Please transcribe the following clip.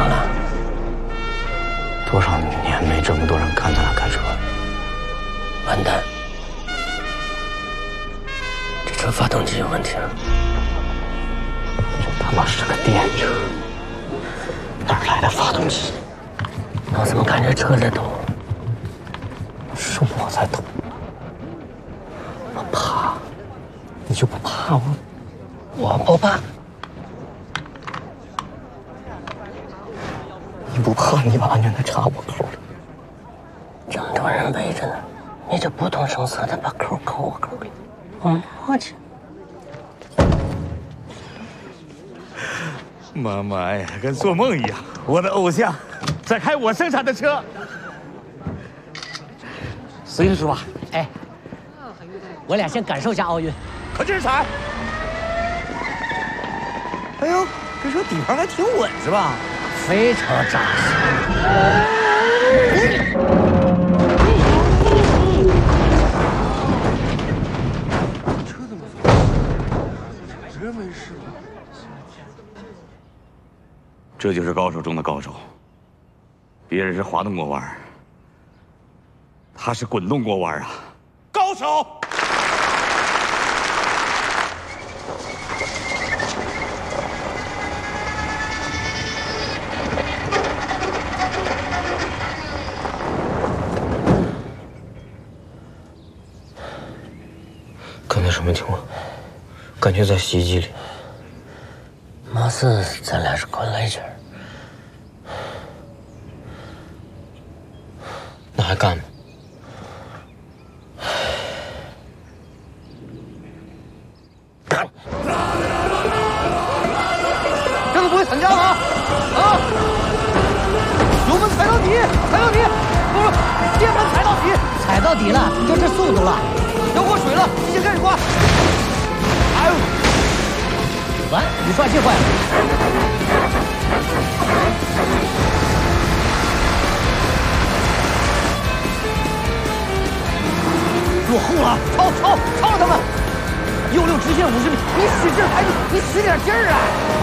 样了？ 多少年没这么多人看咱俩开车了。 完蛋，这车发动机有问题了。 这他妈是个电车，哪来的发动机？ 我怎么感觉车在动？ 是我在动。我怕，你就不怕吗？ 我不怕。 你不怕，你把安全带插我口里。 这么多人围着呢，你就不动声色的把扣扣我口里，我们默契。 妈妈呀，跟做梦一样！我的偶像在开我生产的车。 司令叔啊，哎，我俩先感受一下奥运。 可劲儿踩！哎呦，这车底盘还挺稳是吧？ 非常扎实。 车怎么走？人没事吧？ 这就是高手中的高手。别人是滑动过弯，他是滚动过弯啊！高手！ 刚才什么情况？感觉在洗衣机里。 貌似咱俩是滚了一圈。 那还干吗？ 这个不会散架吧？啊！油门踩到底，踩到底，不是，电门踩到底， 踩到底了，就这速度了。 要过水了，提前开始刮。哎呦！ 完，雨刷器坏了。 落后了，超了他们！66直线50米，你使劲抬，你使点劲儿啊！